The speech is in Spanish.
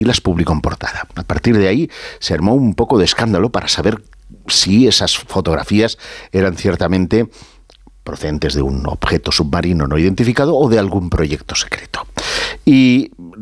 y las publicó en portada. A partir de ahí se armó un poco de escándalo para saber si esas fotografías eran ciertamente procedentes de un objeto submarino no identificado o de algún proyecto secreto. Y